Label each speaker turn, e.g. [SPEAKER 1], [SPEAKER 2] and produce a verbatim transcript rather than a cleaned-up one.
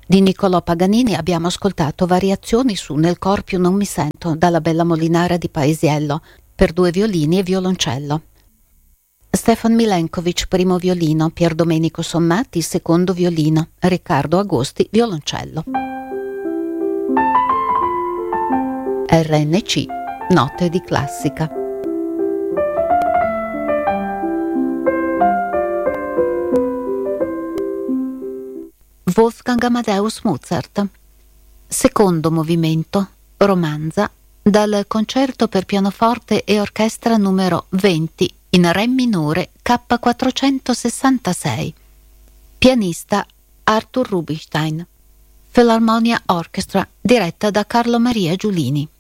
[SPEAKER 1] Di Niccolò Paganini abbiamo ascoltato variazioni su Nel cor più non mi sento, dalla Bella Molinara di Paesiello, per due violini e violoncello. Stefan Milenkovic, primo violino, Pier Domenico Sommati, secondo violino, Riccardo Agosti, violoncello. R N C, note di classica. Wolfgang Amadeus Mozart. Secondo movimento, romanza, dal concerto per pianoforte e orchestra numero venti in re minore K quattrocentosessantasei. Pianista Arthur Rubinstein. Philharmonia Orchestra diretta da Carlo Maria Giulini.